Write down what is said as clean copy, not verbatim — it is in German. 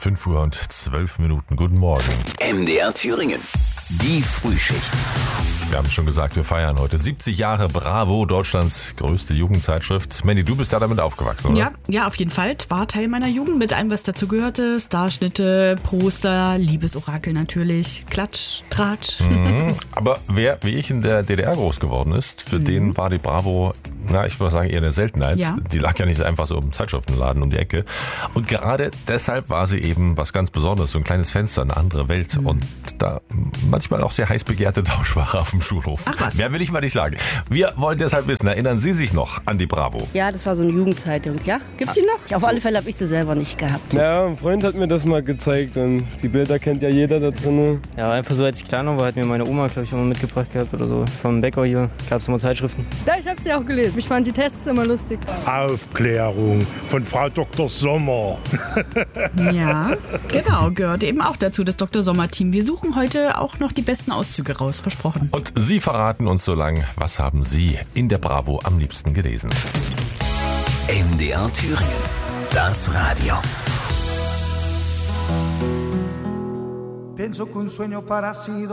5:12 Guten Morgen. MDR Thüringen. Die Frühschicht. Wir haben es schon gesagt, wir feiern heute 70 Jahre Bravo, Deutschlands größte Jugendzeitschrift. Mandy, du bist da damit aufgewachsen, oder? Ja, auf jeden Fall. War Teil meiner Jugend mit allem, was dazu gehörte. Starschnitte, Poster, Liebesorakel natürlich, Klatsch, Tratsch. Aber wer wie ich in der DDR groß geworden ist, für den war die Bravo, ich würde sagen, eher eine Seltenheit. Ja. Die lag ja nicht einfach so im Zeitschriftenladen um die Ecke. Und gerade deshalb war sie eben was ganz Besonderes, so ein kleines Fenster, eine andere Welt. Und da manchmal auch sehr heiß begehrte Tauschware auf dem Schulhof. Ach was. Mehr will ich mal nicht sagen. Wir wollen deshalb wissen, erinnern Sie sich noch an die Bravo? Ja, das war so eine Jugendzeitung. Ja, gibt's die noch? Auf alle Fälle habe ich sie selber nicht gehabt. Ja, ein Freund hat mir das mal gezeigt und die Bilder kennt ja jeder da drin. Ja, einfach so, als ich kleiner war, hat mir meine Oma, glaube ich, immer mitgebracht gehabt oder so. Vom Bäcker hier gab es immer Zeitschriften. Ja, ich habe sie auch gelesen. Ich fand die Tests immer lustig. Aufklärung von Frau Dr. Sommer. Ja, genau, gehört eben auch dazu, das Dr. Sommer-Team. Wir suchen heute auch noch die besten Auszüge raus, versprochen. Und Sie verraten uns so lang, was haben Sie in der Bravo am liebsten gelesen? MDR Thüringen. Das Radio. Pienso que un sueño parecido